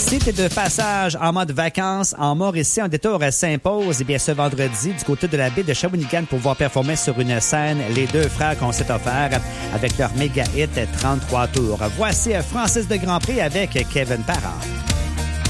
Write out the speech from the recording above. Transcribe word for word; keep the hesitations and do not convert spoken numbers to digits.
Si tu es de passage en mode vacances en Mauricie, un détour s'impose, eh bien, ce vendredi, du côté de la baie de Shawinigan, pour voir performer sur une scène les deux frères qu'on s'est offert avec leur méga hit trente-trois tours. Voici Francis de Grandpré avec Kevin Parent.